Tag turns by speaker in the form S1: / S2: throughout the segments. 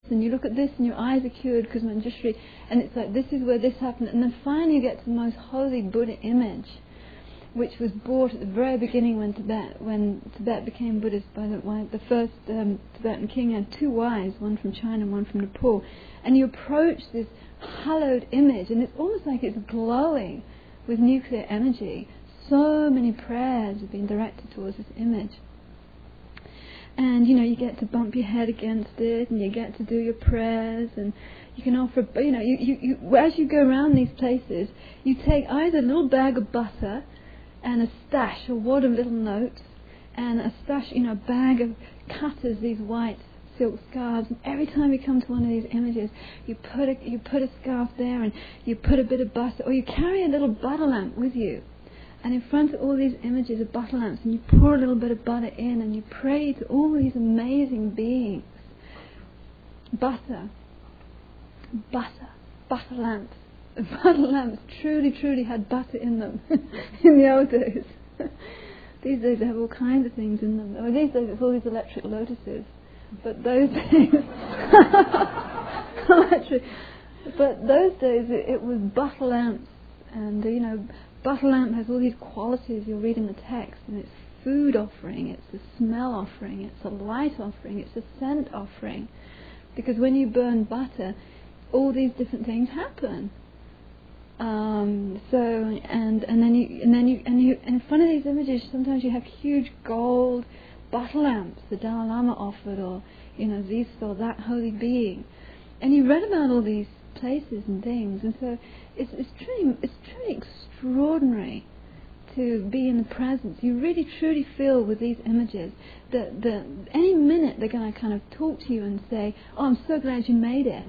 S1: and you look at this and your eyes are cured because Manjushri, and it's like this is where this happened, and then finally you get to the most holy Buddha image, which was brought at the very beginning when Tibet became Buddhist by the first Tibetan king had two wives, one from China and one from Nepal, and you approach this hallowed image and it's almost like it's glowing with nuclear energy. So many prayers have been directed towards this image. And you get to bump your head against it, and you get to do your prayers, and you can offer, you as you go around these places, you take either a little bag of butter and a stash, a wad of little notes, and a stash, a bag of cutters, these white silk scarves. And every time you come to one of these images, you put a scarf there, and you put a bit of butter, or you carry a little butter lamp with you. And in front of all these images of butter lamps, and you pour a little bit of butter in, and you pray to all these amazing beings. Butter lamps. Butter lamps truly had butter in them in the old days. These days they have all kinds of things in them. Well, these days it's all these electric lotuses. But those days... But those days it was butter lamps. And, butter lamp has all these qualities you'll read in the text, and it's food offering, it's a smell offering, it's a light offering, it's a scent offering, because when you burn butter, all these different things happen. And then you in front of these images, sometimes you have huge gold butter lamps the Dalai Lama offered, or this or that holy being, and you read about all these places and things, and so it's truly extraordinary to be in the presence. You really truly feel with these images that any minute they're going to kind of talk to you and say, "Oh, I'm so glad you made it."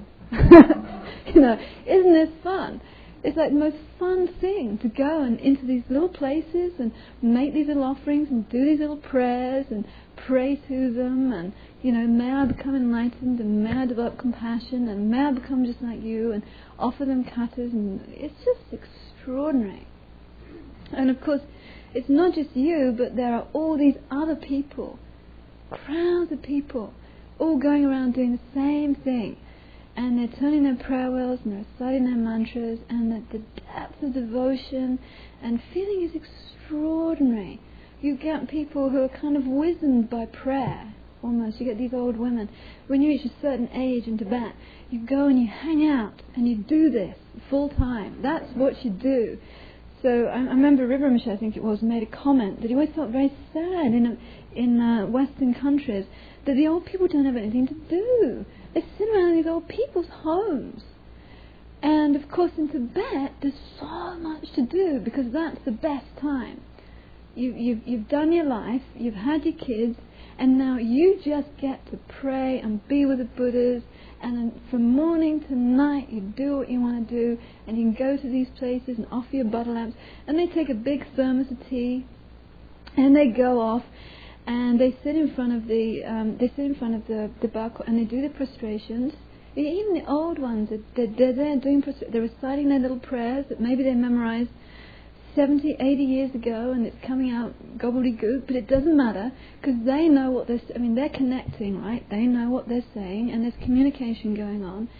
S1: Isn't this fun? It's like the most fun thing to go and into these little places and make these little offerings and do these little prayers and pray to them, and may I become enlightened, and may I develop compassion, and may I become just like you, and offer them cutters, and it's just extraordinary. And of course it's not just you, but there are all these other people, crowds of people, all going around doing the same thing, and they're turning their prayer wheels and they're reciting their mantras, and the depth of devotion and feeling is extraordinary. You get people who are kind of wizened by prayer, almost. You get these old women. When you reach a certain age in Tibet, you go and you hang out and you do this full time. That's what you do. So I remember Rinpoche, I think it was, made a comment that he always felt very sad in Western countries that the old people don't have anything to do. They sit around these old people's homes. And of course in Tibet there's so much to do, because that's the best time. You've done your life, you've had your kids, and now you just get to pray and be with the Buddhas, and then from morning to night you do what you want to do, and you can go to these places and offer your butter lamps, and they take a big thermos of tea, and they go off, and they sit in front of the balcony, and they do the prostrations. Even the old ones, they're there doing they're reciting their little prayers that maybe they memorized 70, 80 years ago, and it's coming out gobbledygook, but it doesn't matter, because they know what they're connecting, right? They know what they're saying, and there's communication going on.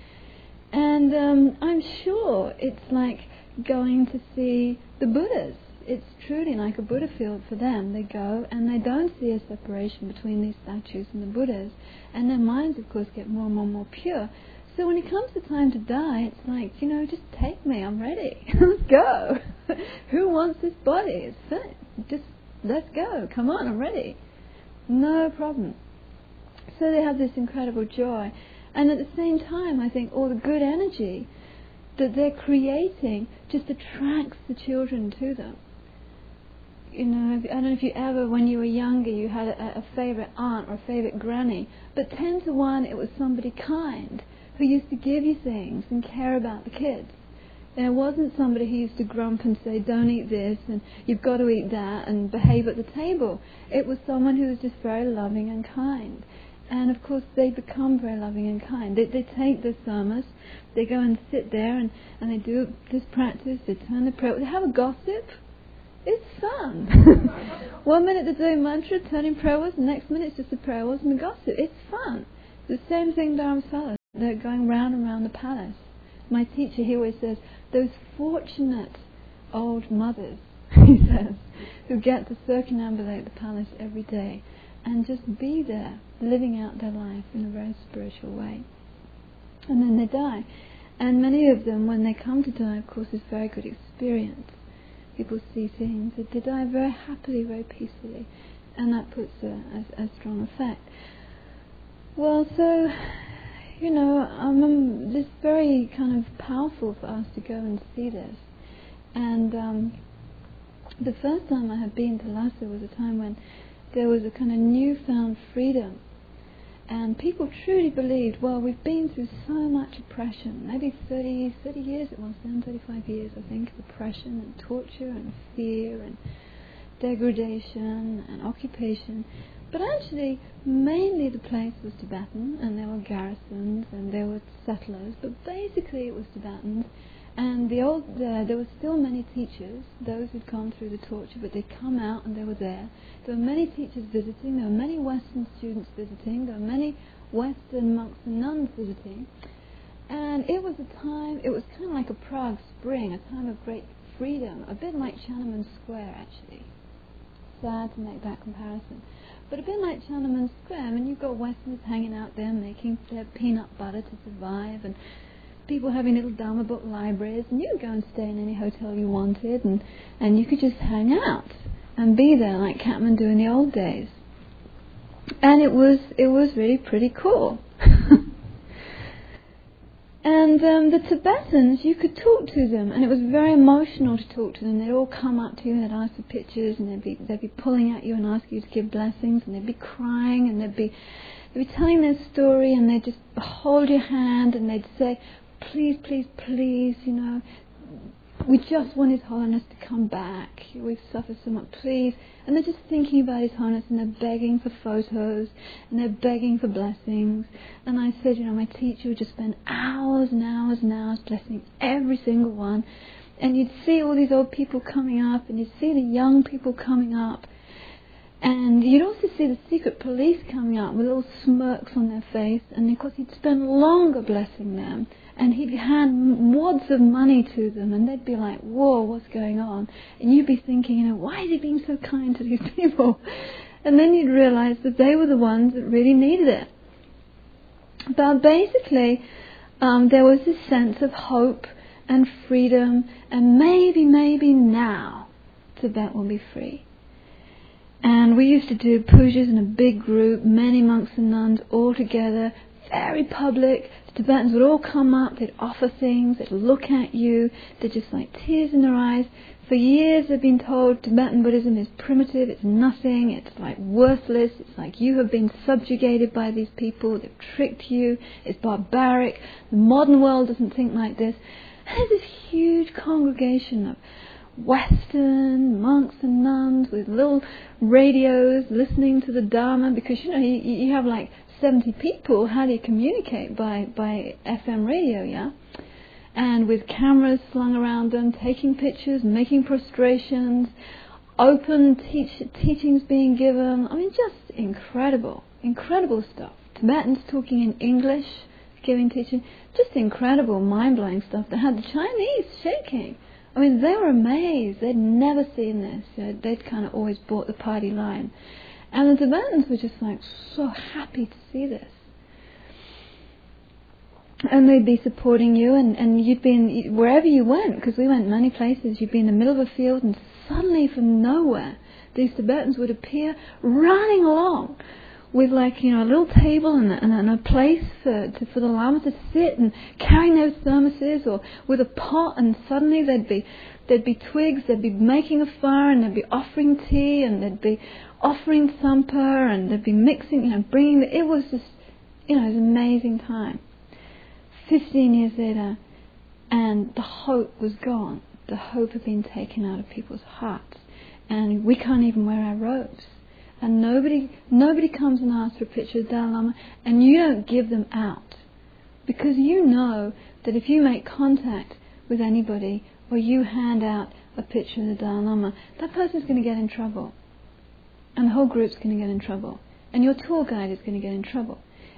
S1: And I'm sure it's like going to see the Buddhas. It's truly like a Buddha field for them. They go and they don't see a separation between these statues and the Buddhas, and their minds of course get more and more pure. So when it comes to time to die, it's like, just take me, I'm ready. Let's go. Who wants this body? It's fit. Just let's go. Come on, I'm ready. No problem. So they have this incredible joy. And at the same time, I think all the good energy that they're creating just attracts the children to them. I don't know if you ever, when you were younger, you had a favourite aunt or a favourite granny, but 10 to 1 it was somebody kind who used to give you things and care about the kids. And it wasn't somebody who used to grump and say, don't eat this and you've got to eat that and behave at the table. It was someone who was just very loving and kind. And of course they become very loving and kind. They take the thermos, they go and sit there and they do this practice, they turn the prayer, they have a gossip. It's fun. 1 minute they're doing mantra, turning prayer words, the next minute it's just the prayer words and the gossip. It's fun. The same thing Dharamsala. they're going round and round the palace. My teacher, he always says, those fortunate old mothers, he says, who get to circumambulate the palace every day and just be there, living out their life in a very spiritual way. And then they die. And many of them, when they come to die, of course, is a very good experience. People see things, they die very happily, very peacefully, and that puts a strong effect. Well, so, it's very kind of powerful for us to go and see this. And the first time I had been to Lhasa was a time when there was a kind of newfound freedom. And people truly believed, well, we've been through so much oppression, maybe 30 years it was then, 35 years I think, of oppression and torture and fear and degradation and occupation. But actually, mainly the place was Tibetan, and there were garrisons and there were settlers, but basically it was Tibetans. And there were still many teachers, those who'd gone through the torture, but they'd come out and they were there. There were many teachers visiting, there were many Western students visiting, there were many Western monks and nuns visiting. And it was a time, it was kind of like a Prague Spring, a time of great freedom, a bit like Tiananmen Square actually. Sad to make that comparison. But a bit like Tiananmen Square, I mean, you've got Westerners hanging out there making their peanut butter to survive, and people having little Dharma book libraries, and you could go and stay in any hotel you wanted, and you could just hang out and be there like Kathmandu in the old days. And it was really pretty cool. And the Tibetans, you could talk to them, and it was very emotional to talk to them. They'd all come up to you and they'd ask for pictures, and they'd be pulling at you and asking you to give blessings, and they'd be crying, and they'd be telling their story, and they'd just hold your hand and they'd say, please, please, please, we just want His Holiness to come back. We've suffered so much, please. And they're just thinking about His Holiness, and they're begging for photos, and they're begging for blessings. And I said, my teacher would just spend hours and hours and hours blessing every single one. And you'd see all these old people coming up, and you'd see the young people coming up. And you'd also see the secret police coming up with little smirks on their face, and of course he'd spend longer blessing them, and he'd hand wads of money to them, and they'd be like, whoa, what's going on? And you'd be thinking, why is he being so kind to these people? And then you'd realize that they were the ones that really needed it. But basically, there was this sense of hope and freedom, and maybe now Tibet will be free. And we used to do pujas in a big group, many monks and nuns all together, very public. The Tibetans would all come up, they'd offer things, they'd look at you, they'd just like tears in their eyes. For years they've been told Tibetan Buddhism is primitive, it's nothing, it's like worthless, it's like you have been subjugated by these people, they've tricked you, it's barbaric, the modern world doesn't think like this. And there's this huge congregation of Western monks and nuns with little radios listening to the Dharma, because you have like 70 people. How do you communicate? By FM radio, yeah? And with cameras slung around them, taking pictures, making prostrations, open teachings being given. I mean, just incredible stuff. Tibetans talking in English, giving teaching, just incredible, mind-blowing stuff that had the Chinese shaking. I mean, they were amazed. They'd never seen this. They'd kind of always bought the party line. And the Tibetans were just like so happy to see this. And they'd be supporting you, and you'd be wherever you went, because we went many places, you'd be in the middle of a field, and suddenly from nowhere, these Tibetans would appear running along with a little table and a place for the Lama to sit, and carrying those thermoses, or with a pot, and suddenly there'd be twigs, they'd be making a fire, and they'd be offering tea, and they'd be offering thampa, and they'd be mixing, bringing it was just, it was an amazing time. 15 years later, and the hope was gone. The hope had been taken out of people's hearts, and we can't even wear our robes. And nobody comes and asks for a picture of the Dalai Lama, and you don't give them out. Because you know that if you make contact with anybody, or you hand out a picture of the Dalai Lama, that person's going to get in trouble. And the whole group's going to get in trouble. And your tour guide is going to get in trouble.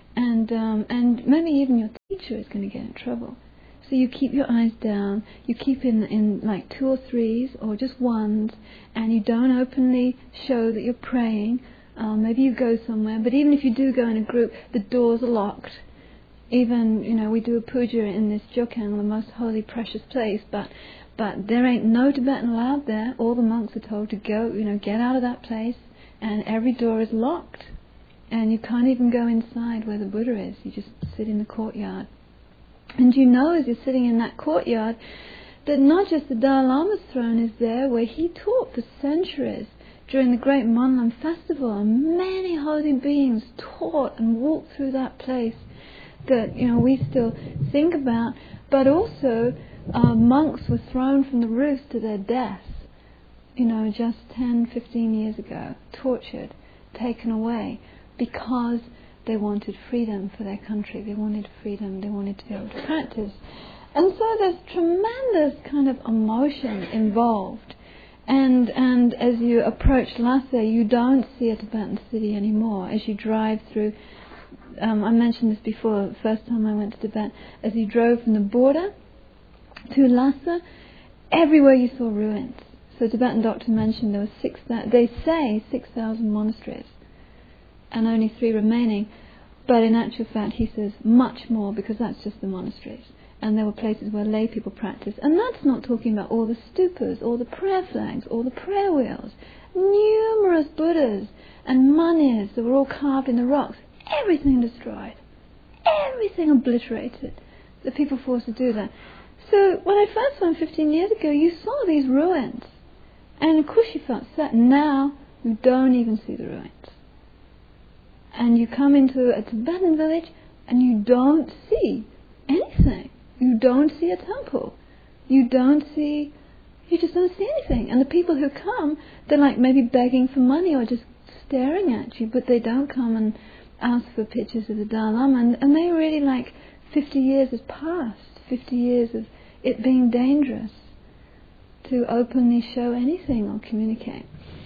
S1: and maybe even your teacher is going to get in trouble. So you keep your eyes down, you keep in like 2 or 3s or just 1s, and you don't openly show that you're praying. Maybe you go somewhere, but even if you do go in a group, the doors are locked. Even, we do a puja in this Jokang, the most holy, precious place, but there ain't no Tibetan allowed there. All the monks are told to go, get out of that place, and every door is locked. And you can't even go inside where the Buddha is. You just sit in the courtyard. And as you're sitting in that courtyard, that not just the Dalai Lama's throne is there, where he taught for centuries during the Great Monlam Festival, and many holy beings taught and walked through that place that we still think about. But also monks were thrown from the roofs to their deaths, just 10, 15 years ago, tortured, taken away, because they wanted freedom for their country. They wanted freedom. They wanted to be able to practice. And so there's tremendous kind of emotion involved. And as you approach Lhasa, you don't see a Tibetan city anymore. As you drive through, I mentioned this before, the first time I went to Tibet, as you drove from the border to Lhasa, everywhere you saw ruins. So the Tibetan doctor mentioned there were 6,000 monasteries, and only 3 remaining, but in actual fact he says much more, because that's just the monasteries, and there were places where lay people practiced. And that's not talking about all the stupas, all the prayer flags, all the prayer wheels, numerous Buddhas and manis that were all carved in the rocks, everything destroyed, everything obliterated. The people forced to do that. So when I first went 15 years ago, you saw these ruins, and of course you felt sad. Now you don't even see the ruins. And you come into a Tibetan village and you don't see anything. You don't see a temple. You just don't see anything. And the people who come, they're like maybe begging for money or just staring at you, but they don't come and ask for pictures of the Dalai Lama. And they really 50 years has passed, 50 years of it being dangerous to openly show anything or communicate.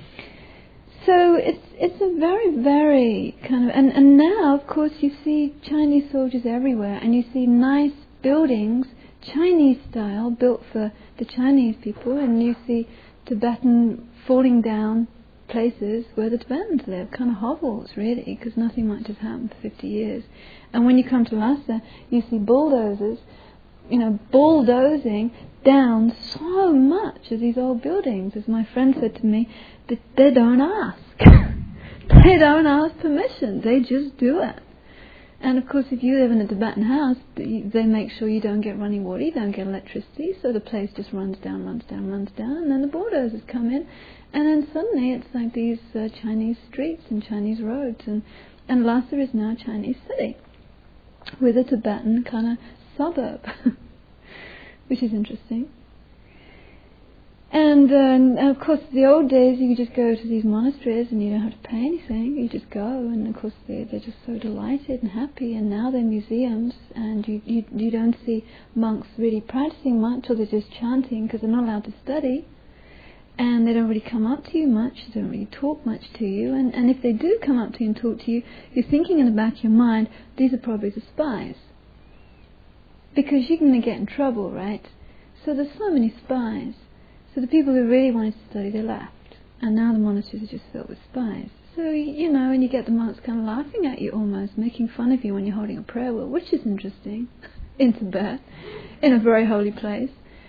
S1: So it's a very, very kind of... And now, of course, you see Chinese soldiers everywhere, and you see nice buildings, Chinese style, built for the Chinese people, and you see Tibetan falling down places where the Tibetans live, kind of hovels, really, because nothing much has happened for 50 years. And when you come to Lhasa, you see bulldozers, bulldozing down so much of these old buildings. As my friend said to me, that they don't ask. They don't ask permission. They just do it. And of course, if you live in a Tibetan house, they make sure you don't get running water, you don't get electricity, so the place just runs down, and then the bulldozers come in, and then suddenly it's like these Chinese streets and Chinese roads, and Lhasa is now a Chinese city with a Tibetan kind of suburb, which is interesting. And of course, the old days, you could just go to these monasteries and you don't have to pay anything. You just go, and of course they're just so delighted and happy. And now they're museums, and you don't see monks really practicing much, or they're just chanting because they're not allowed to study. And they don't really come up to you much. They don't really talk much to you. And if they do come up to you and talk to you, you're thinking in the back of your mind, these are probably the spies, because you're going to get in trouble, right? So there's so many spies. So the people who really wanted to study, they left. And now the monasteries are just filled with spies. So, and you get the monks kind of laughing at you almost, making fun of you when you're holding a prayer wheel, which is interesting in Tibet, in a very holy place.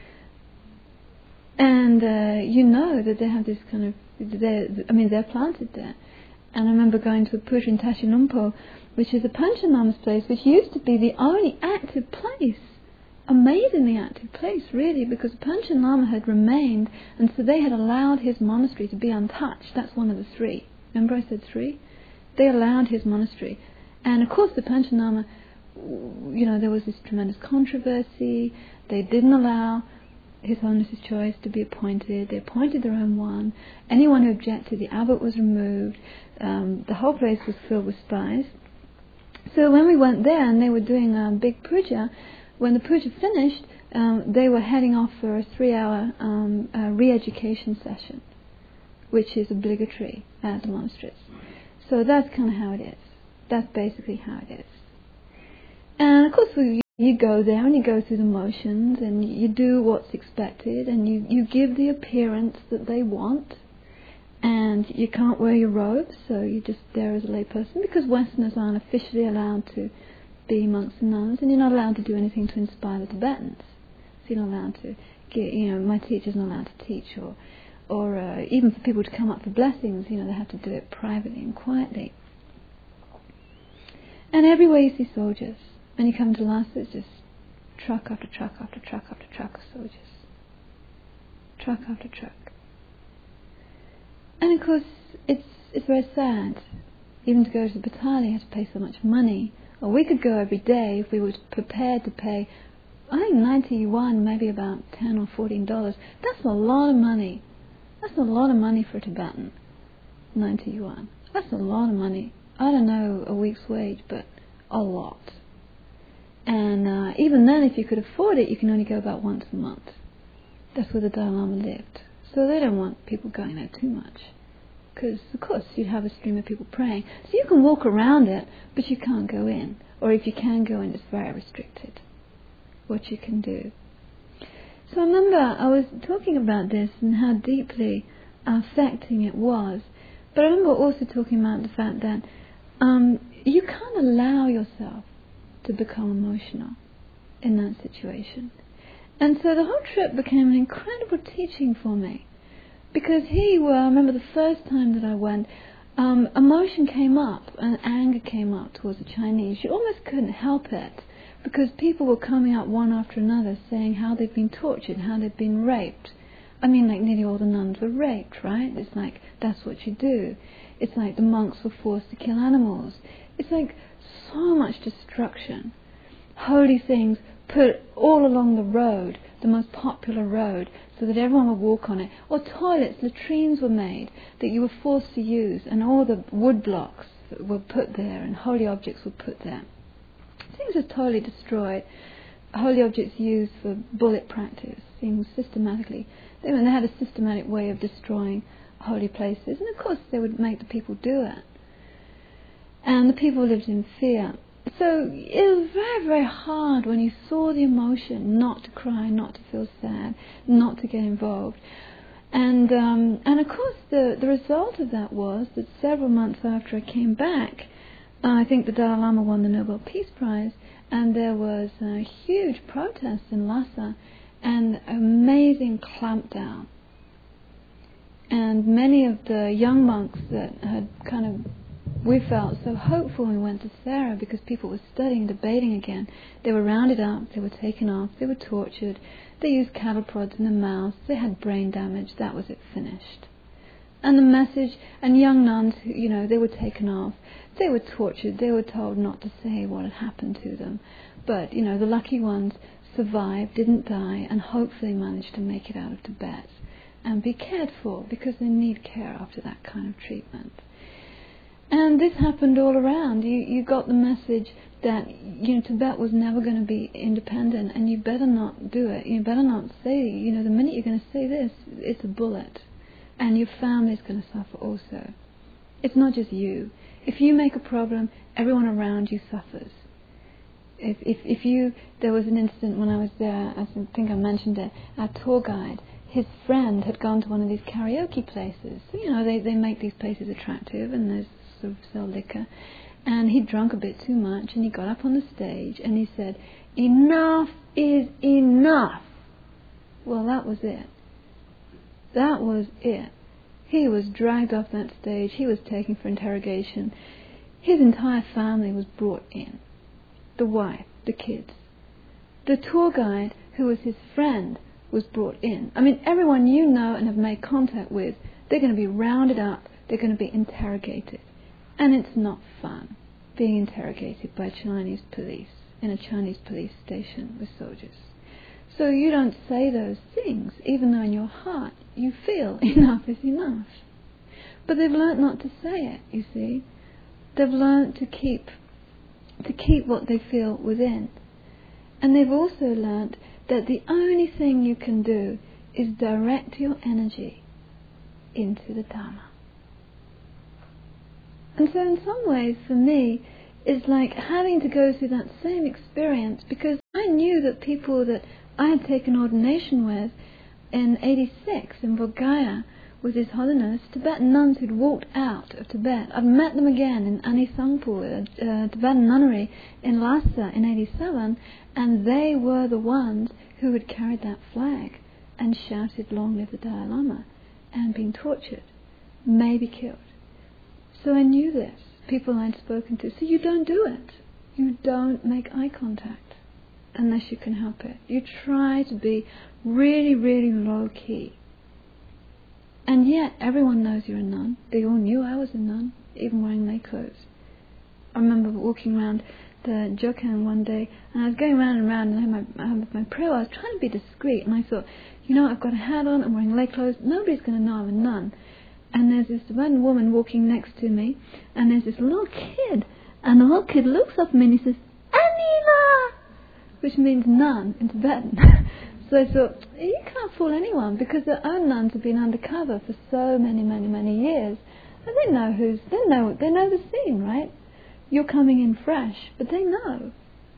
S1: And that they have this kind of, they're planted there. And I remember going to a puja in Tashi Lumpo, which is a Panchen Lama's place, which used to be the only active place. Amazingly active place, really, because Panchen Lama had remained, and so they had allowed his monastery to be untouched. That's one of the 3. Remember I said 3? They allowed his monastery. And of course the Panchen Lama, there was this tremendous controversy. They didn't allow His Holiness's Choice to be appointed. They appointed their own one. Anyone who objected, the abbot was removed. The whole place was filled with spies. So when we went there and they were doing a big puja, when the puja finished, they were heading off for a 3-hour re-education session, which is obligatory at the monasteries. So that's kind of how it is. That's basically how it is. And of course you go there and you go through the motions and you do what's expected and you give the appearance that they want, and you can't wear your robes, so you're just there as a layperson, because Westerners aren't officially allowed to be monks and nuns, and you're not allowed to do anything to inspire the Tibetans. So you're not allowed to get, my teacher's not allowed to teach, or even for people to come up for blessings, they have to do it privately and quietly. And everywhere you see soldiers. When you come to Lhasa, it's just truck after truck after truck after truck of soldiers. Truck after truck. And of course, it's very sad. Even to go to the battalion, you have to pay so much money. Or we could go every day if we were prepared to pay, I think 90 yuan, maybe about $10 or $14. That's a lot of money. That's a lot of money for a Tibetan. 90 yuan. That's a lot of money. I don't know a week's wage, but a lot. And even then, if you could afford it, you can only go about once a month. That's where the Dalai Lama lived. So they don't want people going there too much. Because, of course, you'd have a stream of people praying. So you can walk around it, but you can't go in. Or if you can go in, it's very restricted what you can do. So I remember I was talking about this and how deeply affecting it was. But I remember also talking about the fact that you can't allow yourself to become emotional in that situation. And so the whole trip became an incredible teaching for me. Because I remember the first time that I went, emotion came up and anger came up towards the Chinese. You almost couldn't help it, because people were coming up one after another saying how they'd been tortured, how they'd been raped. I mean, like nearly all the nuns were raped, right? It's like, that's what you do. It's like the monks were forced to kill animals. It's like so much destruction. Holy things put all along the road, the most popular road, so that everyone would walk on it. Or toilets, latrines were made that you were forced to use, and all the wood blocks were put there, and holy objects were put there. Things are totally destroyed. Holy objects used for bullet practice, things systematically. They had a systematic way of destroying holy places, and of course they would make the people do it. And the people lived in fear. So it was very, very hard when you saw the emotion not to cry, not to feel sad, not to get involved. And of course the result of that was that several months after I came back, I think the Dalai Lama won the Nobel Peace Prize, and there was a huge protest in Lhasa and amazing clampdown. And many of the young monks that had we felt so hopeful when we went to Sarah, because people were studying, debating again. They were rounded up, they were taken off, they were tortured, they used cattle prods in the mouth, they had brain damage, that was it, finished. And the message, and young nuns, they were taken off, they were tortured, they were told not to say what had happened to them. But, the lucky ones survived, didn't die, and hopefully managed to make it out of Tibet and be cared for, because they need care after that kind of treatment. And this happened all around. You got the message that Tibet was never going to be independent, and you better not do it. You better not say, the minute you're going to say this, it's a bullet, and your family's going to suffer also. It's not just you. If you make a problem, everyone around you suffers. There was an incident when I was there, I think I mentioned it, our tour guide, his friend had gone to one of these karaoke places. So, they make these places attractive, and there's sort of sell liquor. And he'd drunk a bit too much, and he got up on the stage and he said, "Enough is enough." Well, that was it. That was it. He was dragged off that stage. He was taken for interrogation. His entire family was brought in. The wife, the kids. The tour guide, who was his friend, was brought in. I mean, everyone you know and have made contact with, they're going to be rounded up, they're going to be interrogated. And it's not fun being interrogated by Chinese police in a Chinese police station with soldiers. So you don't say those things, even though in your heart you feel enough is enough. But they've learnt not to say it, you see. They've learnt to keep what they feel within. And they've also learnt that the only thing you can do is direct your energy into the Dharma. And so in some ways, for me, is like having to go through that same experience, because I knew that people that I had taken ordination with in 86 in Bodh Gaya with His Holiness, Tibetan nuns who'd walked out of Tibet. I've met them again in Anisangpur, a Tibetan nunnery in Lhasa in 87, and they were the ones who had carried that flag and shouted, "Long live the Dalai Lama," and been tortured, maybe killed. So I knew this, people I'd spoken to. So you don't do it. You don't make eye contact unless you can help it. You try to be really, really low key. And yet everyone knows you're a nun. They all knew I was a nun, even wearing lay clothes. I remember walking around the Jokang one day, and I was going round and round, and I had my prayer. I was trying to be discreet, and I thought, I've got a hat on, I'm wearing lay clothes, nobody's going to know I'm a nun. And there's this Tibetan woman walking next to me, and there's this little kid, and the little kid looks up at me and he says, "Anila!" which means nun in Tibetan. So I thought, you can't fool anyone, because their own nuns have been undercover for so many, many, many years, and they know the scene, right? You're coming in fresh, but they know,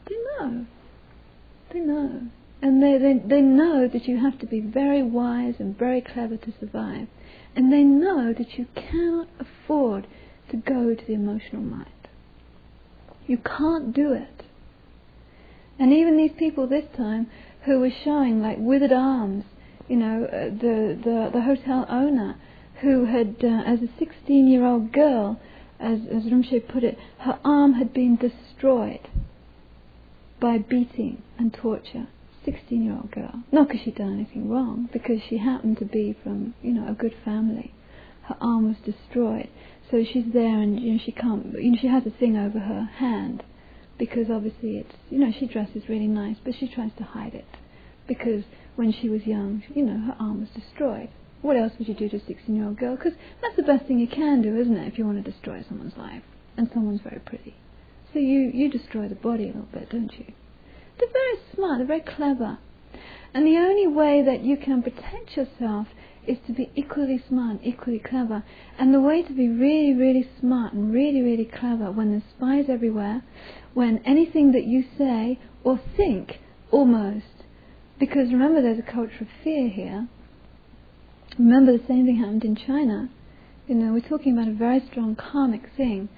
S1: and they know that you have to be very wise and very clever to survive, and they know that you cannot afford to go to the emotional mind. You can't do it. And even these people this time who were showing like withered arms, the hotel owner who had, as a 16-year-old girl, as Rinpoche put it, her arm had been destroyed by beating and torture. 16-year-old girl. Not because she'd done anything wrong, because she happened to be from, a good family. Her arm was destroyed. So she's there and, she can't, she has a thing over her hand, because obviously it's, she dresses really nice, but she tries to hide it. Because when she was young, her arm was destroyed. What else would you do to a 16-year-old girl? Because that's the best thing you can do, isn't it, if you want to destroy someone's life, and someone's very pretty. So you destroy the body a little bit, don't you? They're very smart, they're very clever. And the only way that you can protect yourself is to be equally smart and equally clever. And the way to be really, really smart and really, really clever when there's spies everywhere, when anything that you say or think, almost, because remember there's a culture of fear here. Remember the same thing happened in China. We're talking about a very strong karmic thing.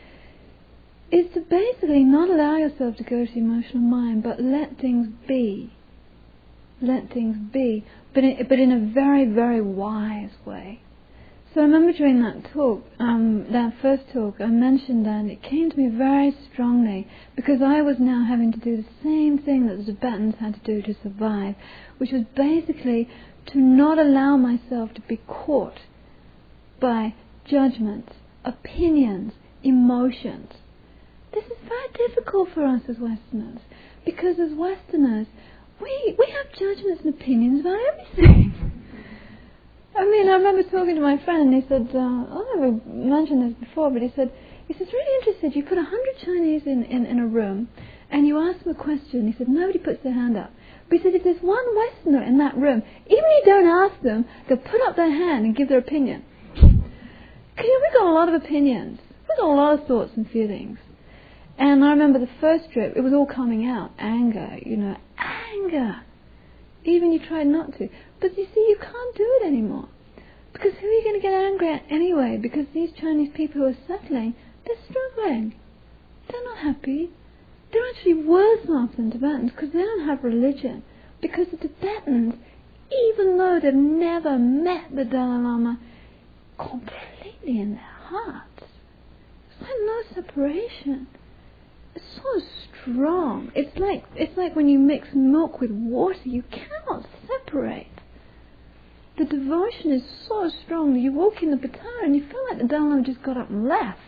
S1: Is to basically not allow yourself to go to the emotional mind, but let things be. Let things be, but in a very, very wise way. So I remember during that talk, that first talk, I mentioned that, and it came to me very strongly, because I was now having to do the same thing that the Tibetans had to do to survive, which was basically to not allow myself to be caught by judgments, opinions, emotions. This is very difficult for us as Westerners, because as Westerners, we have judgments and opinions about everything. I remember talking to my friend, and he said, I've never mentioned this before, but he said, really interested, you put 100 Chinese in a room, and you ask them a question. He said, nobody puts their hand up. But he said, if there's one Westerner in that room, even if you don't ask them, they'll put up their hand and give their opinion. Because we've got a lot of opinions. We've got a lot of thoughts and feelings. And I remember the first trip, it was all coming out. Anger, anger. Even you tried not to. But you see, you can't do it anymore. Because who are you going to get angry at anyway? Because these Chinese people who are settling, they're struggling. They're not happy. They're actually worse off than Tibetans because they don't have religion. Because the Tibetans, even though they've never met the Dalai Lama completely in their hearts, it's like no separation. It's so strong. It's like when you mix milk with water, you cannot separate. The devotion is so strong that you walk in the Patara and you feel like the Dalai Lama just got up and left.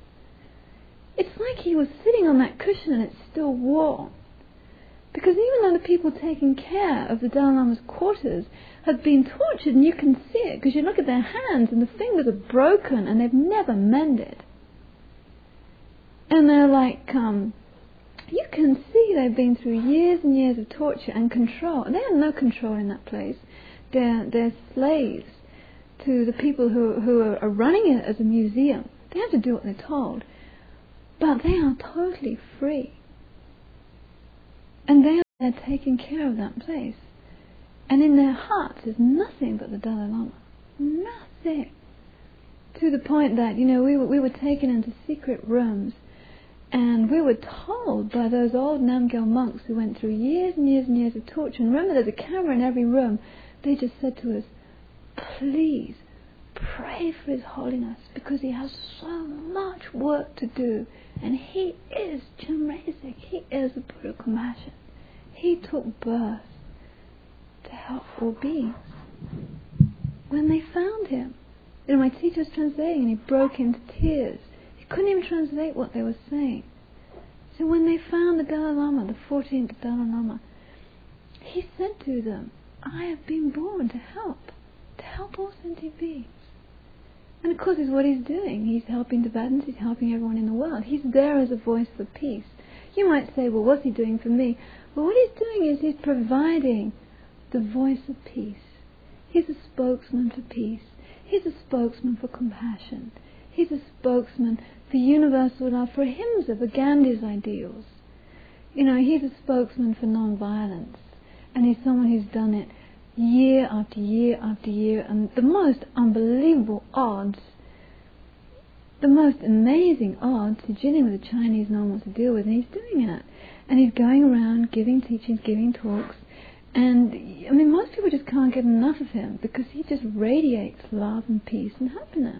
S1: It's like he was sitting on that cushion and it's still warm. Because even though the people taking care of the Dalai Lama's quarters have been tortured, and you can see it because you look at their hands and the fingers are broken and they've never mended. And they're like, you can see they've been through years and years of torture and control. And they have no control in that place. They're slaves to the people who are running it as a museum. They have to do what they're told. But they are totally free. And they are taking care of that place. And in their hearts is nothing but the Dalai Lama. Nothing. To the point that, we were taken into secret rooms, and we were told by those old Namgyal monks who went through years and years and years of torture, and remember there's a camera in every room, they just said to us, please pray for His Holiness, because he has so much work to do, and he is Chenrezig, he is the Buddha of compassion. He took birth to help all beings. When they found him, my teacher was translating and he broke into tears. He couldn't even translate what they were saying. So when they found the Dalai Lama, the 14th Dalai Lama, he said to them, I have been born to help all sentient beings. And of course, it's what he's doing. He's helping Tibetans, he's helping everyone in the world. He's there as a voice for peace. You might say, well, what's he doing for me? Well, what he's doing is he's providing the voice of peace. He's a spokesman for peace. He's a spokesman for compassion. He's a spokesman for universal love, for Ahimsa, for Gandhi's ideals. He's a spokesman for non-violence. And he's someone who's done it year after year after year, and the most unbelievable odds, the most amazing odds, Jinin with the Chinese no one wants to deal with, and he's doing it. And he's going around giving teachings, giving talks, and most people just can't get enough of him, because he just radiates love and peace and happiness.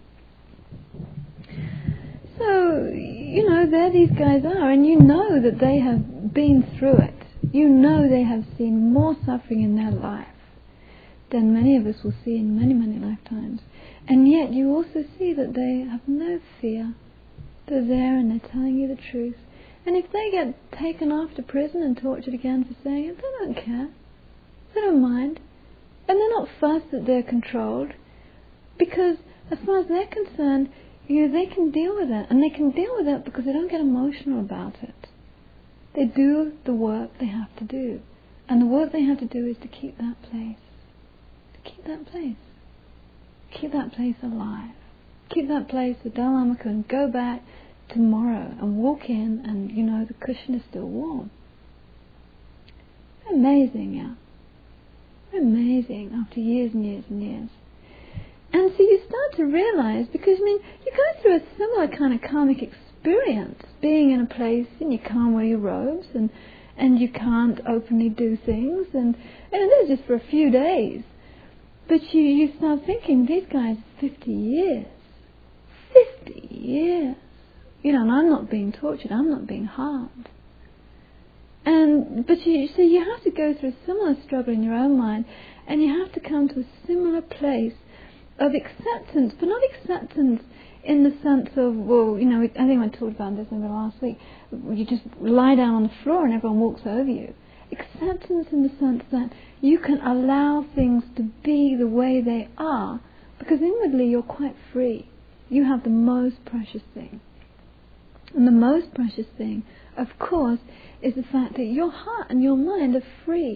S1: So, there these guys are, and that they have been through it. They have seen more suffering in their life than many of us will see in many, many lifetimes. And yet you also see that they have no fear. They're there and they're telling you the truth. And if they get taken off to prison and tortured again for saying it, they don't care. They don't mind. And they're not fussed that they're controlled. Because as far as they're concerned, they can deal with it. And they can deal with it because they don't get emotional about it. They do the work they have to do. And the work they have to do is to keep that place. To keep that place. Keep that place alive. Keep that place so Dalai Lama can go back tomorrow and walk in and, the cushion is still warm. Amazing, yeah. Amazing after years and years and years. And so you start to realize, because, you go through a similar kind of karmic experience, being in a place and you can't wear your robes and you can't openly do things, and it is just for a few days. But you start thinking, these guys, 50 years. 50 years. And I'm not being tortured, I'm not being harmed. But you have to go through a similar struggle in your own mind, and you have to come to a similar place of acceptance, but not acceptance in the sense of, I think I talked about this maybe last week, you just lie down on the floor and everyone walks over you. Acceptance in the sense that you can allow things to be the way they are, because inwardly you're quite free. You have the most precious thing. And the most precious thing, of course, is the fact that your heart and your mind are free.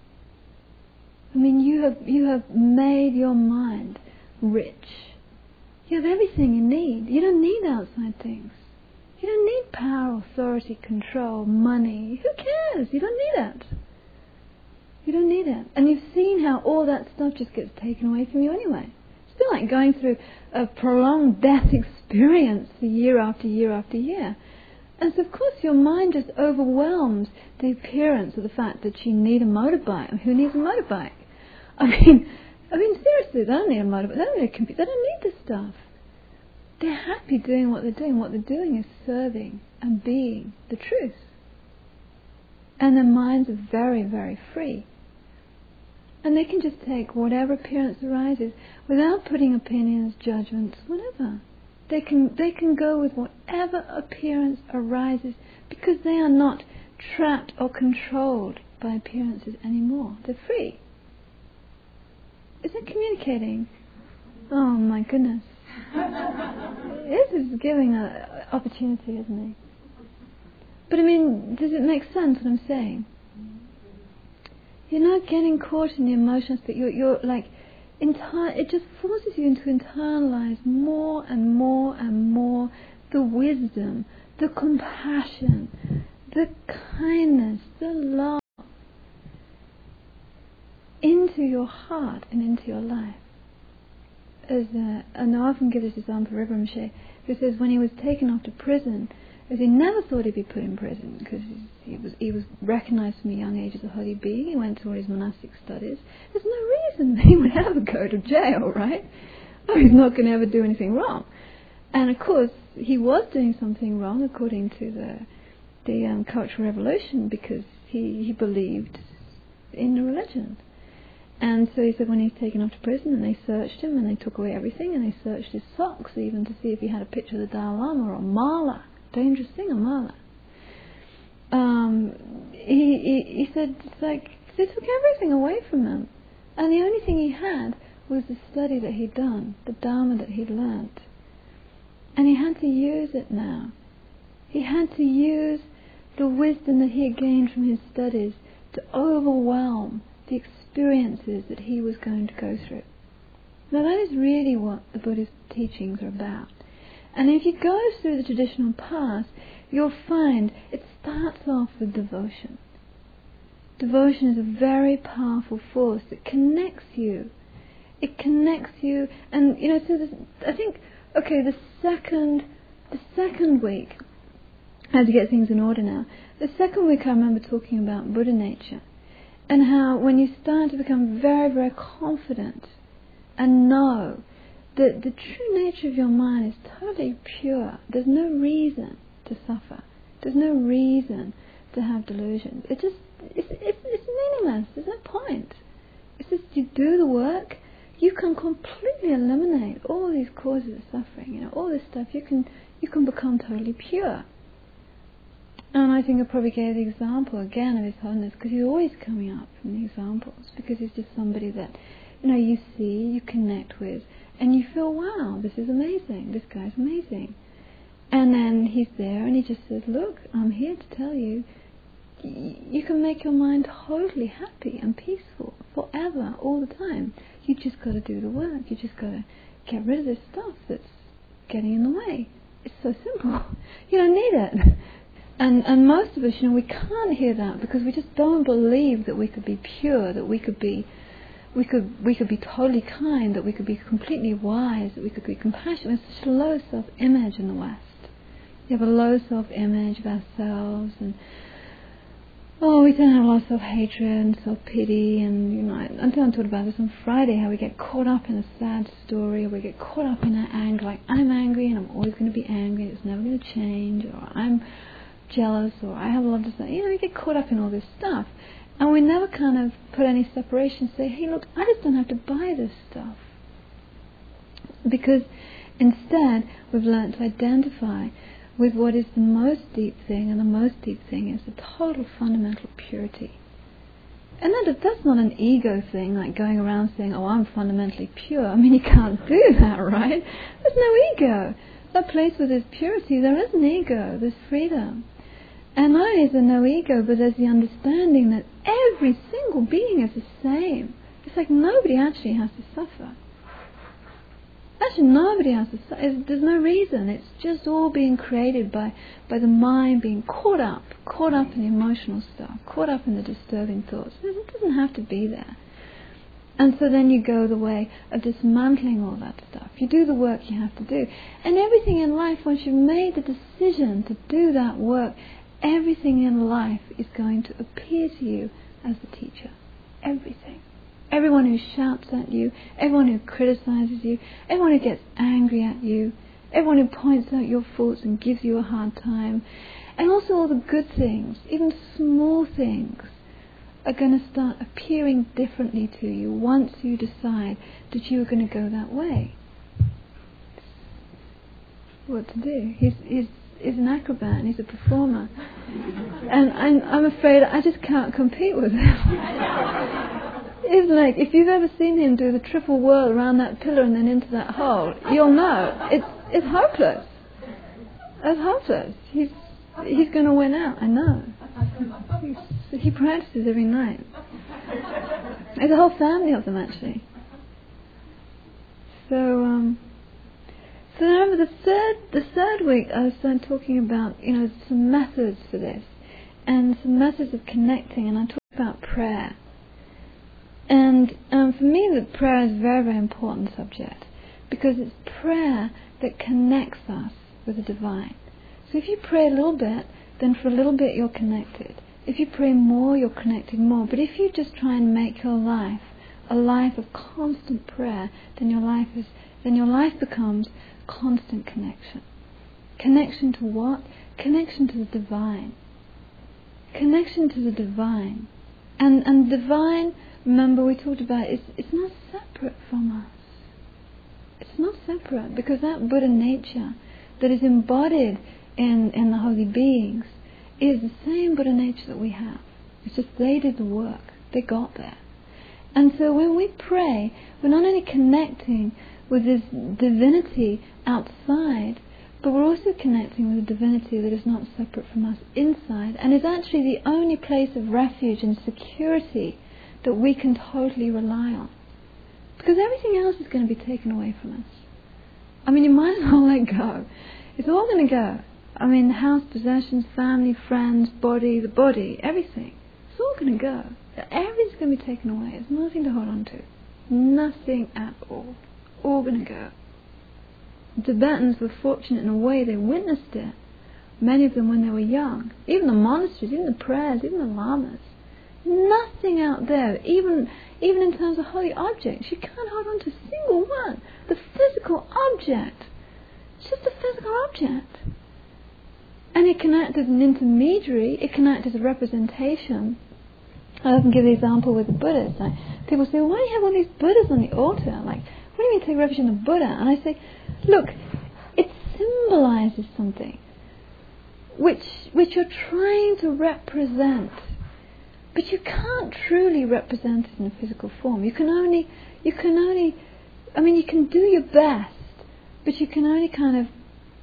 S1: You have made your mind rich. You have everything you need. You don't need outside things. You don't need power, authority, control, money. Who cares? You don't need it. You don't need it. And you've seen how all that stuff just gets taken away from you anyway. It's been like going through a prolonged death experience year after year after year. And so of course your mind just overwhelms the appearance of the fact that you need a motorbike. Who needs a motorbike? Seriously, they don't need a motorbike. They don't need a computer. They don't need this stuff. They're happy doing what they're doing. What they're doing is serving and being the truth. And their minds are very, very free. And they can just take whatever appearance arises without putting opinions, judgments, whatever. They can go with whatever appearance arises, because they are not trapped or controlled by appearances anymore. They're free. Is it communicating? Oh my goodness. This is giving an opportunity, isn't it? But does it make sense what I'm saying? You're not getting caught in the emotions, but you're like, it just forces you to internalize more and more and more the wisdom, the compassion, the kindness, the love into your heart and into your life. And I often give this example of Rinpoche, who says when he was taken off to prison, as he never thought he'd be put in prison because he was recognized from a young age as a holy being. He went through all his monastic studies. There's no reason he would ever go to jail, right? Oh, he's not going to ever do anything wrong. And of course, he was doing something wrong according to the Cultural Revolution, because he believed in the religion. And so he said when he was taken off to prison and they searched him and they took away everything and they searched his socks even to see if he had a picture of the Dalai Lama or a mala. Dangerous thing, a mala. He said it's like they took everything away from him, and the only thing he had was the study that he'd done, the Dharma that he'd learnt, and he had to use it now. He had to use the wisdom that he had gained from his studies to overwhelm the experiences that he was going to go through. Now that is really what the Buddhist teachings are about. And if you go through the traditional path, you'll find it starts off with devotion. Devotion is a very powerful force that connects you. It connects you, and so I think, the second week, I have to get things in order now. The second week I remember talking about Buddha nature, and how when you start to become very, very confident and know that the true nature of your mind is totally pure. There's no reason to suffer. There's no reason to have delusions. It's meaningless. There's no point. It's just you do the work, you can completely eliminate all these causes of suffering. All this stuff. You can become totally pure. And I think I probably gave the example again of His Holiness, because he's always coming up in the examples, because he's just somebody that you see, you connect with. And you feel, wow, this is amazing. This guy's amazing. And then he's there and he just says, look, I'm here to tell you, you can make your mind totally happy and peaceful forever, all the time. You just got to do the work. You just got to get rid of this stuff that's getting in the way. It's so simple. You don't need it. And most of us, we can't hear that because we just don't believe that we could be pure, that we could be totally kind, that we could be completely wise, that we could be compassionate. There's such a low self-image in the West. We have a low self-image of ourselves, and we don't have a lot of self-hatred and self-pity, and I talked about this on Friday, how we get caught up in a sad story, or we get caught up in that anger, like I'm angry and I'm always going to be angry, it's never going to change, or I'm jealous, or I have a lot to say. We get caught up in all this stuff. And we never kind of put any separation, say, hey, look, I just don't have to buy this stuff. Because instead, we've learned to identify with what is the most deep thing, and the most deep thing is the total fundamental purity. And that's not an ego thing, like going around saying, oh, I'm fundamentally pure. You can't do that, right? There's no ego. That place where there's purity, there is an ego, there's freedom. And not only is there no ego, but there's the understanding that every single being is the same. It's like nobody actually has to suffer. Actually, nobody has to suffer. There's no reason. It's just all being created by the mind being caught up in the emotional stuff, caught up in the disturbing thoughts. It doesn't have to be there. And so then you go the way of dismantling all that stuff. You do the work you have to do. And everything in life, once you've made the decision to do that work, everything in life is going to appear to you as the teacher. Everything. Everyone who shouts at you, everyone who criticizes you, everyone who gets angry at you, everyone who points out your faults and gives you a hard time, and also all the good things, even small things, are going to start appearing differently to you once you decide that you are going to go that way. What to do? He's an acrobat and he's a performer, and I'm afraid I just can't compete with him. It's like, if you've ever seen him do the triple whirl around that pillar and then into that hole, you'll know it's hopeless. It's hopeless. He's going to win out. I know. He practices every night. There's a whole family of them actually. So So remember the third week I was talking about, some methods for this and some methods of connecting, and I talked about prayer. And for me, the prayer is a very, very important subject, because it's prayer that connects us with the divine. So if you pray a little bit, then for a little bit you're connected. If you pray more, you're connected more. But if you just try and make your life a life of constant prayer, then your life becomes constant connection. Connection to what? Connection to the divine. Connection to the divine. And divine, remember we talked about, it's not separate from us. It's not separate, because that Buddha nature that is embodied in the holy beings is the same Buddha nature that we have. It's just they did the work. They got there. And so when we pray, we're not only connecting with this divinity outside, but we're also connecting with a divinity that is not separate from us inside, and is actually the only place of refuge and security that we can totally rely on. Because everything else is going to be taken away from us. I mean, you might as well let go. It's all going to go. I mean, the house, possessions, family, friends, the body, everything. It's all going to go. Everything's going to be taken away. There's nothing to hold on to. Nothing at all. All going to go. The Tibetans were fortunate in a way. They witnessed it. Many of them when they were young. Even the monasteries, even the prayers, even the lamas. Nothing out there, even in terms of holy objects. You can't hold on to a single one. The physical object. It's just a physical object. And it can act as an intermediary. It can act as a representation. I often give the example with the Buddhas. People say, well, why do you have all these Buddhas on the altar? Like, what do you mean take refuge in the Buddha? And I say, look, it symbolizes something which you're trying to represent. But you can't truly represent it in a physical form. You can only, you can do your best, but you can only kind of.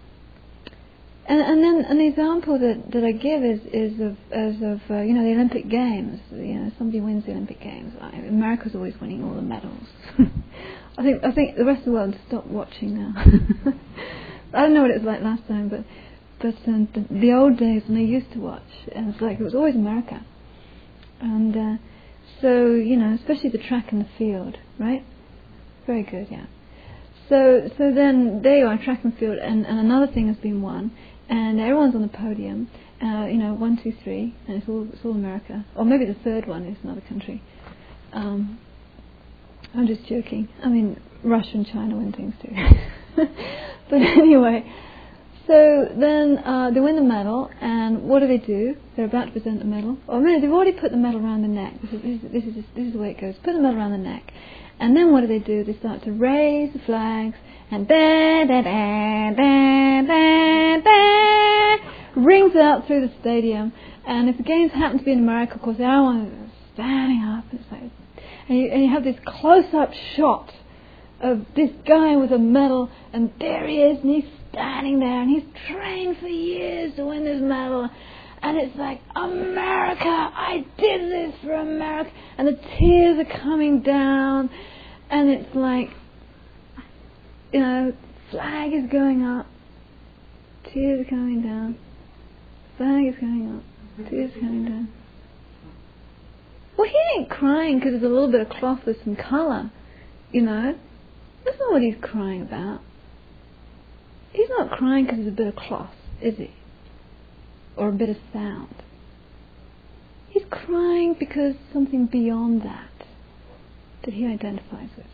S1: And then an example that I give is of the Olympic Games. Somebody wins the Olympic Games. America's always winning all the medals. I think the rest of the world stopped watching now. I don't know what it was like last time, but the old days when they used to watch, and it was always America. And so especially the track and the field, right? Very good, yeah. So then there you are, track and field, and another thing has been won, and everyone's on the podium. 1, 2, 3, and it's all America, or maybe the third one is another country. I'm just joking. I mean, Russia and China win things too. But anyway, so then they win the medal, and what do? They're about to present the medal. Or maybe they've already put the medal around the neck. This is the way it goes. Put the medal around the neck. And then what do? They start to raise the flags, and rings out through the stadium. And if the games happen to be in America, of course, everyone's standing up. And you have this close-up shot of this guy with a medal, and there he is, and he's standing there, and he's trained for years to win this medal. And it's like, America, I did this for America. And the tears are coming down. And it's like, flag is going up. Tears are coming down. Flag is going up. Tears are coming down. Well, he ain't crying because there's a little bit of cloth with some colour. That's not what he's crying about. He's not crying because there's a bit of cloth, is he? Or a bit of sound. He's crying because something beyond that he identifies with.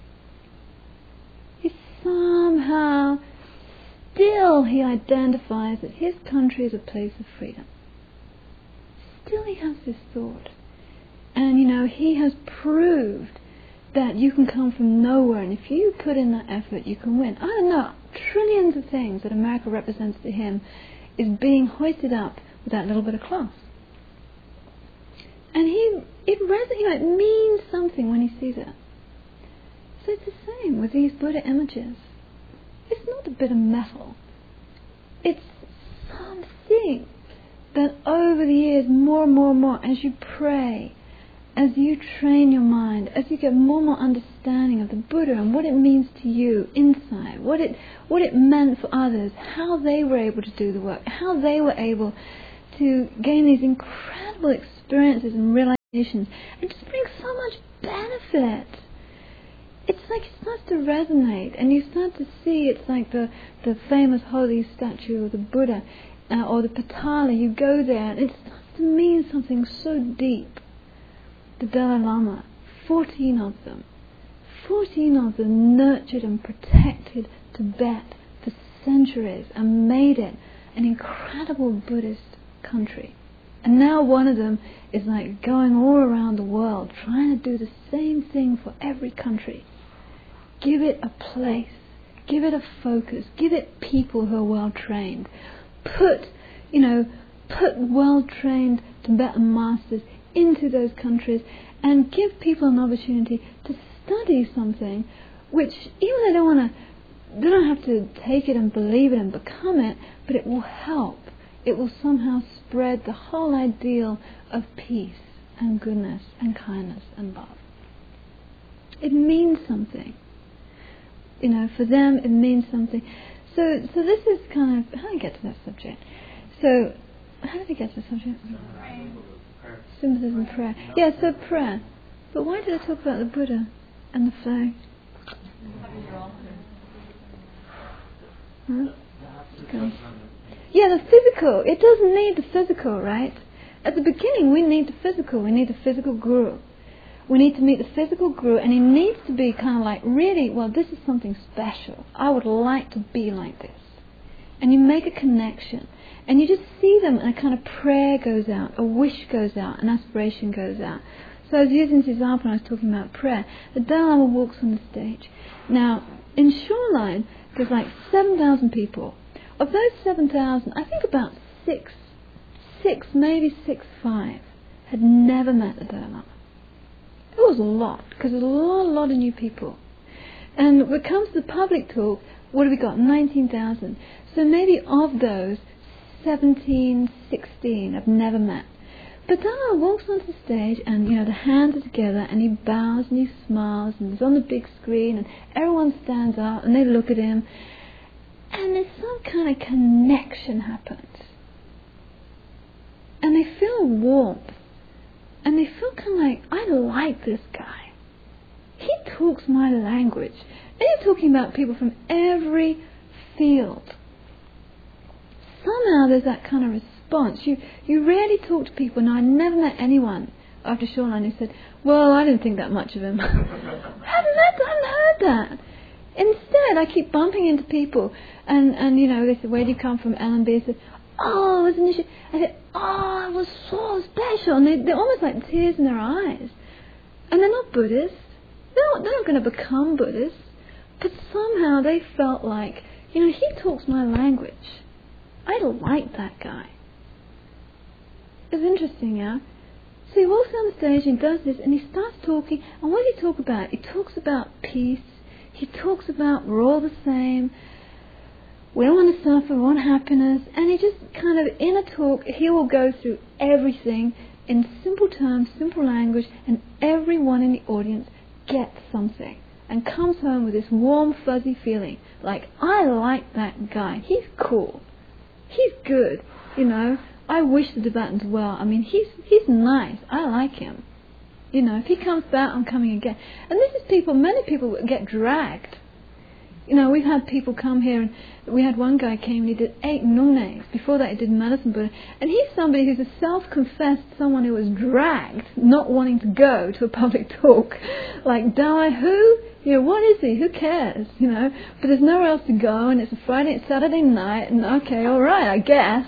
S1: Somehow, still he identifies that his country is a place of freedom. Still he has this thought. And he has proved that you can come from nowhere, and if you put in that effort, you can win. I don't know, trillions of things that America represents to him is being hoisted up with that little bit of cloth. And it means something when he sees it. So it's the same with these Buddha images. It's not a bit of metal. It's something that over the years, more and more, as you pray, as you train your mind, as you get more and more understanding of the Buddha and what it means to you inside, what it meant for others, how they were able to do the work, how they were able to gain these incredible experiences and realizations, it just brings so much benefit. It's like it starts to resonate, and you start to see it's like the famous holy statue of the Buddha or the Patala. You go there, and it starts to mean something so deep. The Dalai Lama, 14 of them nurtured and protected Tibet for centuries and made it an incredible Buddhist country. And now one of them is like going all around the world trying to do the same thing for every country. Give it a place, give it a focus, give it people who are well trained. Put well-trained Tibetan masters into those countries and give people an opportunity to study something which, even though they don't have to take it and believe it and become it, but it will help. It will somehow spread the whole ideal of peace and goodness and kindness and love. It means something. For them it means something. So this is kind of, how did I get to that subject? So, how did we get to the subject? Symbolism, prayer. Yeah, so prayer. But why did I talk about the Buddha and the flag? Huh? Okay. Yeah, the physical. It doesn't need the physical, right? At the beginning, we need the physical. We need the physical guru. We need to meet the physical guru, and he needs to be kind of like, really, well, this is something special. I would like to be like this. And you make a connection. And you just see them, and a kind of prayer goes out, a wish goes out, an aspiration goes out. So I was using this example when I was talking about prayer. The Dalai Lama walks on the stage. Now, in Shoreline, there's like 7,000 people. Of those 7,000, I think about six, maybe 5, had never met the Dalai Lama. It was a lot, because there's a lot of new people. And when it comes to the public talk, what have we got? 19,000. So maybe of those, 17, 16 I've never met. But Dalai walks onto the stage, and the hands are together, and he bows and he smiles, and he's on the big screen, and everyone stands up and they look at him, and there's some kind of connection happens, and they feel warmth, and they feel kind of like, I like this guy. He talks my language. And you're talking about people from every field. Somehow there's that kind of response. You rarely talk to people. Now, I never met anyone after Shoreline who said, well, I didn't think that much of him. I haven't heard that. Instead, I keep bumping into people, and they said, where do you come from? L&B. I said, oh, it was an issue. I said, oh, it was so special. And they're almost like tears in their eyes. And they're not Buddhists. They're not going to become Buddhists. But somehow they felt like, he talks my language. I like that guy. It's interesting, yeah? So he walks on the stage and does this, and he starts talking. And what does he talk about? He talks about peace. He talks about we're all the same. We don't want to suffer, we want happiness. And he just kind of, in a talk, he will go through everything in simple terms, simple language, and everyone in the audience gets something and comes home with this warm, fuzzy feeling. Like, I like that guy. He's cool. He's good. I wish the Tibetans well. I mean, he's nice. I like him. If he comes back, I'm coming again. And this is many people get dragged. We've had people come here, and we had one guy came and he did 8 nunnes. Before that he did medicine Buddha. And he's somebody who's a self-confessed someone who was dragged, not wanting to go to a public talk. Like, Dalai who? What is he? Who cares? But there's nowhere else to go, and it's a Saturday night, and okay, alright, I guess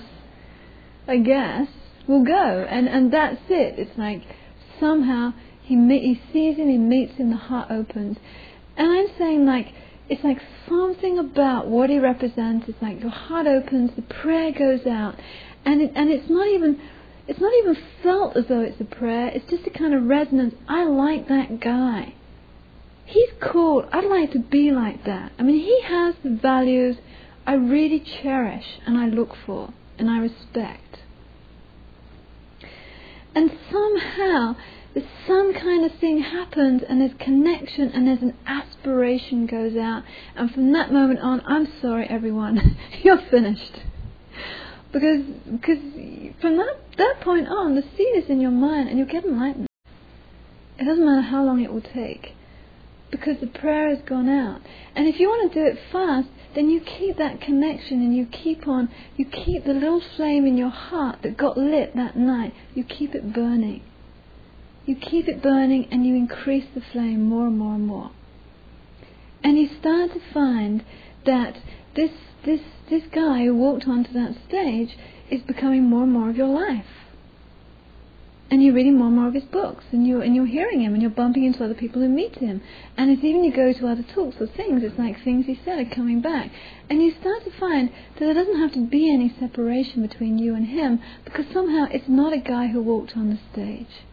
S1: we'll go. And that's it. It's like, somehow he sees him, he meets him, the heart opens. And I'm saying, like, it's like something about what he represents. It's like your heart opens, the prayer goes out, and it's not even felt as though it's a prayer. It's just a kind of resonance. I like that guy. He's cool. I'd like to be like that. I mean, he has the values I really cherish and I look for and I respect. And somehow some kind of thing happens, and there's connection, and there's an aspiration goes out, and from that moment on, I'm sorry everyone, you're finished. Because from that point on, the seed is in your mind, and you'll get enlightened. It doesn't matter how long it will take, because the prayer has gone out. And if you want to do it fast, then you keep that connection, and you keep the little flame in your heart that got lit that night, you keep it burning. You keep it burning, and you increase the flame more and more and more. And you start to find that this guy who walked onto that stage is becoming more and more of your life. And you're reading more and more of his books, and you're hearing him, and you're bumping into other people who meet him. And it's even you go to other talks or things, it's like things he said are coming back. And you start to find that there doesn't have to be any separation between you and him, because somehow it's not a guy who walked on the stage.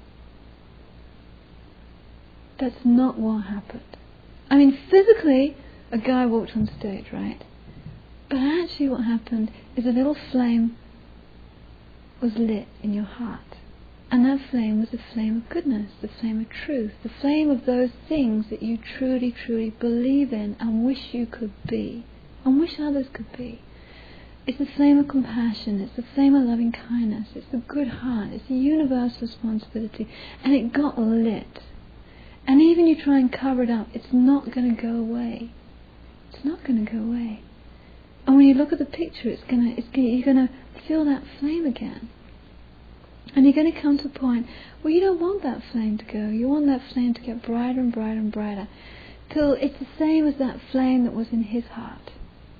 S1: That's not what happened. I mean, physically, a guy walked on stage, right? But actually what happened is a little flame was lit in your heart. And that flame was the flame of goodness, the flame of truth, the flame of those things that you truly, truly believe in and wish you could be, and wish others could be. It's the flame of compassion, it's the flame of loving kindness, it's the good heart, it's the universal responsibility, and it got lit. And even you try and cover it up, it's not going to go away. It's not going to go away. And when you look at the picture, you're going to feel that flame again. And you're going to come to a point where you don't want that flame to go. You want that flame to get brighter and brighter and brighter, till it's the same as that flame that was in his heart.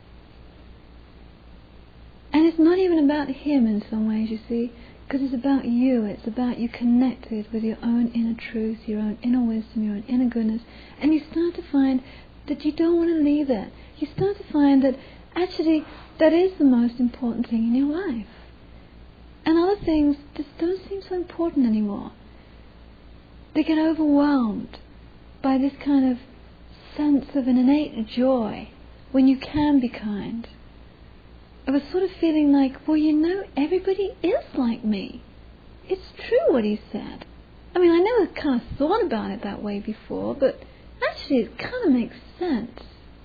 S1: And it's not even about him in some ways, you see, because it's about you. It's about you connected with your own inner truth, your own inner wisdom, your own inner goodness. And you start to find that you don't want to leave that. You start to find that actually that is the most important thing in your life. And other things just don't seem so important anymore. They get overwhelmed by this kind of sense of an innate joy when you can be kind. Of a sort of feeling like, well, you know, everybody is like me. It's true what he said. I mean, I never kind of thought about it that way before, but actually it kind of makes sense.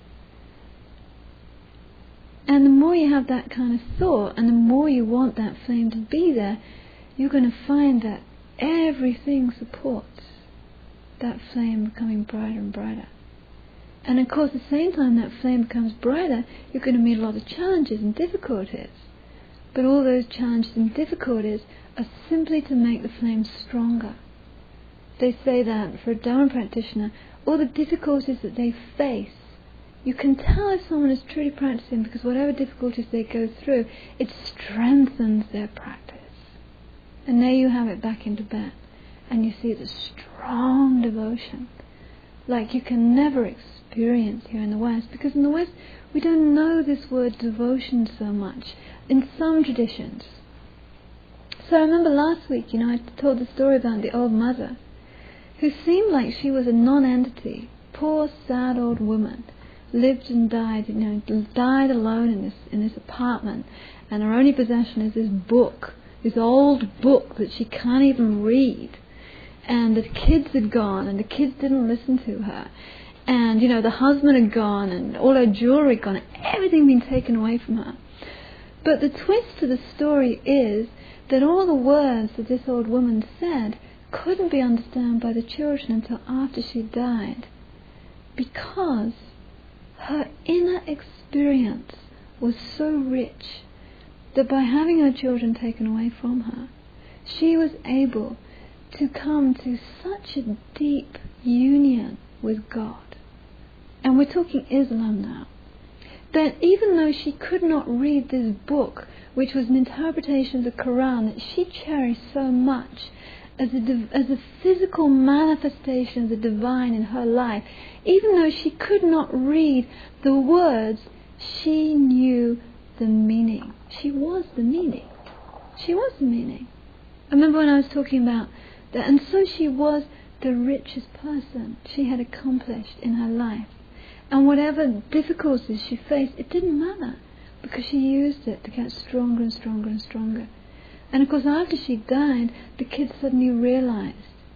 S1: And the more you have that kind of thought, and the more you want that flame to be there, you're going to find that everything supports that flame becoming brighter and brighter. And of course, at the same time that flame becomes brighter, you're going to meet a lot of challenges and difficulties. But all those challenges and difficulties are simply to make the flame stronger. They say that for a Dharma practitioner, all the difficulties that they face, you can tell if someone is truly practicing, because whatever difficulties they go through, it strengthens their practice. And there you have it back in Tibet. And you see the strong devotion, like you can never experience here in the West. Because in the West, we don't know this word devotion so much, in some traditions. So I remember last week, I told the story about the old mother, who seemed like she was a non-entity, poor, sad old woman. Lived and died, died alone in this apartment, and her only possession is this book, this old book that she can't even read. And the kids had gone, and the kids didn't listen to her. And the husband had gone, and all her jewelry gone, and everything been taken away from her. But the twist to the story is that all the words that this old woman said couldn't be understood by the children until after she died, because her inner experience was so rich that by having her children taken away from her, she was able to come to such a deep union with God. And we're talking Islam now. That even though she could not read this book, which was an interpretation of the Quran that she cherished so much, as a physical manifestation of the divine in her life, even though she could not read the words, she knew the meaning. She was the meaning. She was the meaning. I remember when I was talking about that, and so she was the richest person she had accomplished in her life. And whatever difficulties she faced, it didn't matter, because she used it to get stronger and stronger and stronger. And of course, after she died, the kids suddenly realized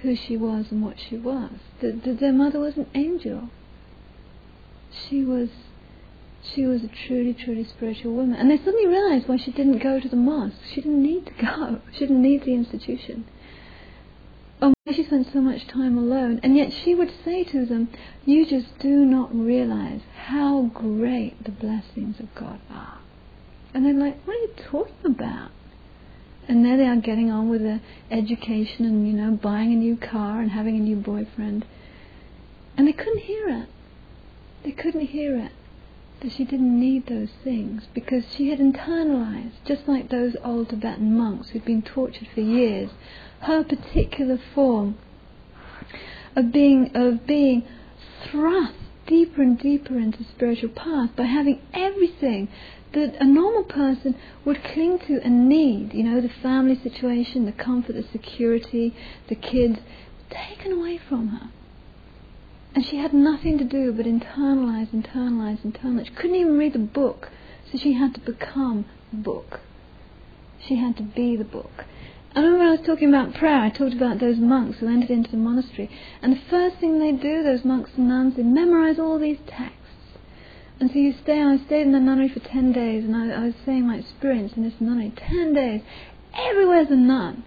S1: who she was and what she was. Their mother was an angel. She was a truly, truly spiritual woman. And they suddenly realized why she didn't go to the mosque. She didn't need to go. She didn't need the institution. And why she spent so much time alone. And yet she would say to them, you just do not realize how great the blessings of God are. And they're like, what are you talking about? And there they are getting on with their education and, buying a new car and having a new boyfriend. And they couldn't hear it. They couldn't hear it. That she didn't need those things because she had internalized, just like those old Tibetan monks who'd been tortured for years, her particular form of being thrust deeper and deeper into spiritual path by having everything that a normal person would cling to and need, the family situation, the comfort, the security, the kids, taken away from her. And she had nothing to do but internalize. She couldn't even read the book, so she had to become the book. She had to be the book. I remember when I was talking about prayer, I talked about those monks who entered into the monastery, and the first thing they do, those monks and nuns, they memorize all these texts. And so I stayed in the nunnery for 10 days, and I was saying my experience in this nunnery, 10 days, everywhere's a nun.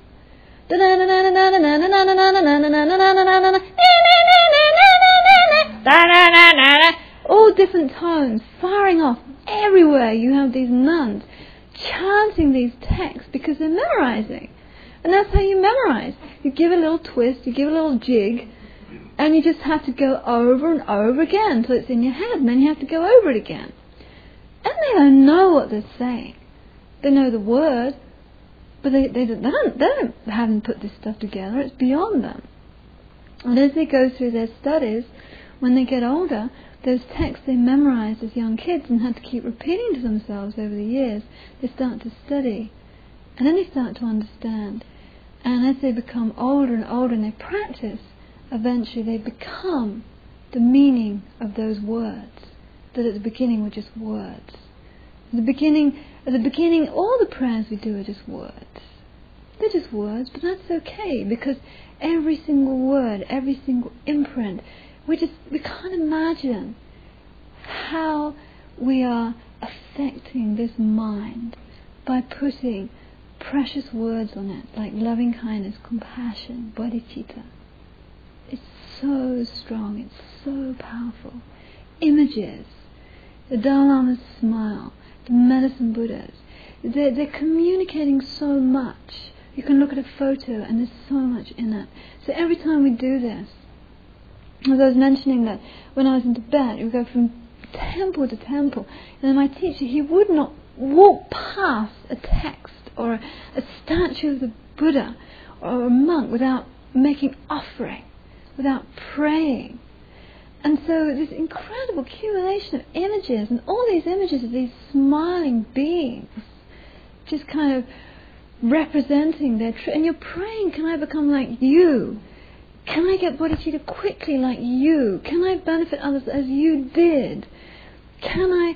S1: All different tones, firing off. Everywhere you have these nuns chanting these texts because they're memorizing. And that's how you memorize. You give a little twist, you give a little jig, and you just have to go over and over again until it's in your head, and then you have to go over it again. And they don't know what they're saying. They know the word, but they haven't put this stuff together. It's beyond them. And as they go through their studies, when they get older, those texts they memorized as young kids and had to keep repeating to themselves over the years, they start to study. And then they start to understand. And as they become older and older and they practice, eventually they become the meaning of those words that at the beginning were just words. At the beginning, all the prayers we do are just words. They're just words, but that's okay because every single word, every single imprint, we can't imagine how we are affecting this mind by putting precious words on it, like loving kindness, compassion, bodhicitta. It's so strong, it's so powerful. Images, the Dalai Lama's smile, the medicine Buddhas, they're communicating so much. You can look at a photo and there's so much in it. So every time we do this, as I was mentioning that when I was in Tibet, you would go from temple to temple, and then my teacher, he would not walk past a text or a statue of the Buddha or a monk without making offering, without praying. And so this incredible accumulation of images, and all these images of these smiling beings, just kind of representing their and you're praying, can I become like you? Can I get bodhicitta quickly like you? Can I benefit others as you did? Can I,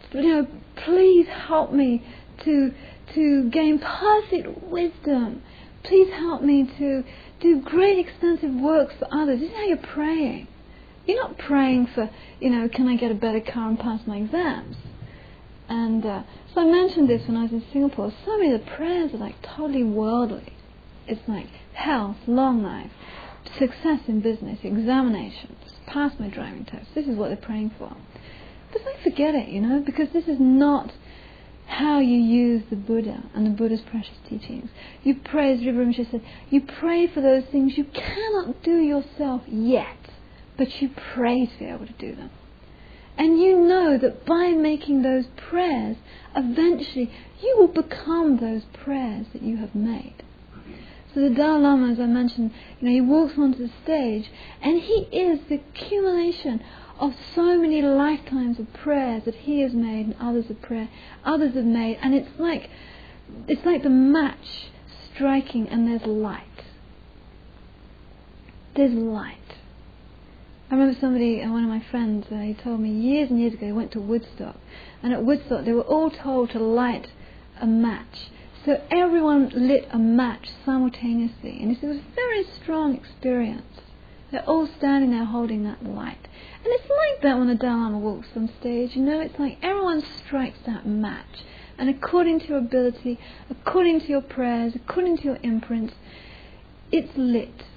S1: please help me to gain perfect wisdom. Please help me to do great extensive works for others. This is how you're praying. You're not praying for, can I get a better car and pass my exams? And so I mentioned this when I was in Singapore. So many of the prayers are like totally worldly. It's like health, long life, success in business, examinations, pass my driving test. This is what they're praying for. But they forget it, because this is not how you use the Buddha and the Buddha's precious teachings. You pray, as River Rinpoche said, you pray for those things you cannot do yourself yet, but you pray to be able to do them. And you know that by making those prayers, eventually you will become those prayers that you have made. So the Dalai Lama, as I mentioned, he walks onto the stage, and he is the accumulation of so many lifetimes of prayers that he has made and others have made, and it's like the match striking, and there's light. There's light. I remember one of my friends, he told me years and years ago, he went to Woodstock, and at Woodstock they were all told to light a match So everyone lit a match simultaneously, and this was a very strong experience. They're all standing there holding that light. And it's like that when the Dalai Lama walks on stage, it's like everyone strikes that match. And according to your ability, according to your prayers, according to your imprints, it's lit.